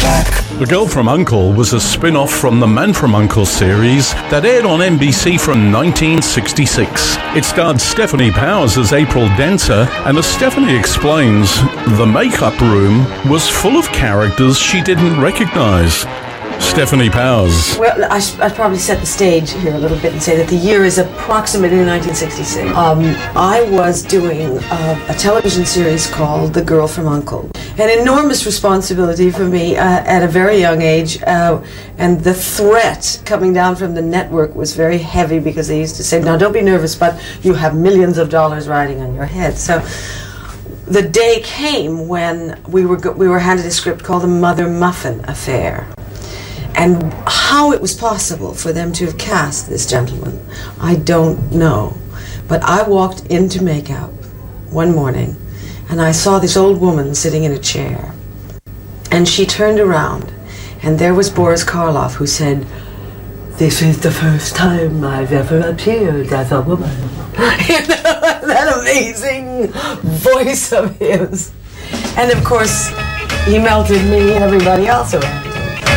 The Girl from U.N.C.L.E. was a spin-off from the Man from U.N.C.L.E. series that aired on NBC from 1966. It starred Stephanie Powers as April Dancer, and as Stephanie explains, the makeup room was full of characters she didn't recognize. Stephanie Powers. Well, I'd probably set the stage here a little bit and say that the year is approximately 1966. I was doing a television series called The Girl from U.N.C.L.E. An enormous responsibility for me at a very young age, and the threat coming down from the network was very heavy because they used to say, now don't be nervous, but you have millions of dollars riding on your head. So the day came when we were handed a script called The Mother Muffin Affair. And how it was possible for them to have cast this gentleman, I don't know. But I walked into makeup one morning, and I saw this old woman sitting in a chair. And she turned around, and there was Boris Karloff, who said, "This is the first time I've ever appeared as a woman." You know, that amazing voice of his. And of course, he melted me and everybody else around.